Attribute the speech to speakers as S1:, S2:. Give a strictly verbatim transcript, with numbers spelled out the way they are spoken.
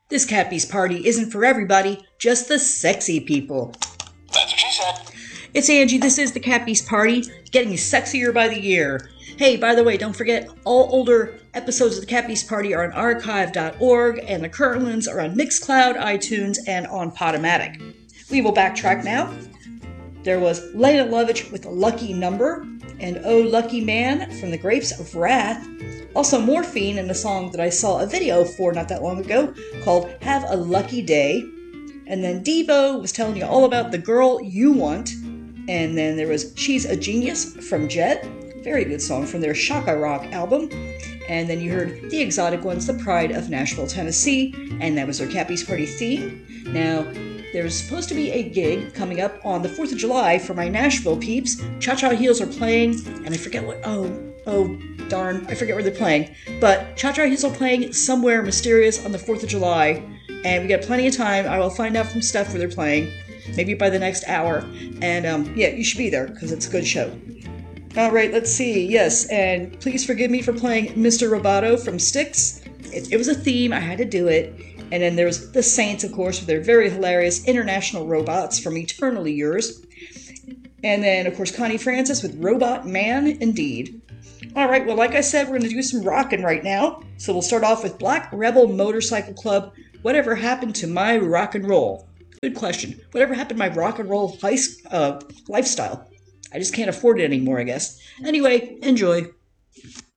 S1: This Cat Beast party isn't for everybody, just the sexy people.
S2: That's what she said.
S1: It's Angie, this is the Cat Beast party, getting sexier by the year. Hey, by the way, don't forget, all older episodes of the Cat Beast Party are on archive dot org, and the current ones are on Mixcloud, iTunes, and on Podomatic. We will backtrack now. There was Lena Lovitch with Lucky Number, and Oh Lucky Man from the Grapes of Wrath. Also Morphine in a song that I saw a video for not that long ago called Have a Lucky Day. And then Devo was telling you all about The Girl You Want. And then there was She's a Genius from Jet. Very good song from their Shaka Rock album. And then you heard The Exotic Ones, The Pride of Nashville, Tennessee. And that was their Cat Beast Party theme. Now, there's supposed to be a gig coming up on the fourth of July for my Nashville peeps. Cha-Cha Heels are playing, and I forget what, oh, oh, darn, I forget where they're playing. But Cha-Cha Heels are playing somewhere mysterious on the fourth of July, and we got plenty of time. I will find out from Steph where they're playing, maybe by the next hour. And um, yeah, you should be there, because it's a good show. All right, let's see. Yes, and please forgive me for playing Mister Roboto from Styx. It, it was a theme. I had to do it. And then there's The Saints, of course, with their very hilarious International Robots from Eternally Yours. And then, of course, Connie Francis with Robot Man Indeed. All right, well, like I said, we're going to do some rockin' right now. So we'll start off with Black Rebel Motorcycle Club, Whatever Happened to My Rock and Roll? Good question. Whatever happened to my rock and roll high, uh, lifestyle? I just can't afford it anymore, I guess. Anyway, enjoy.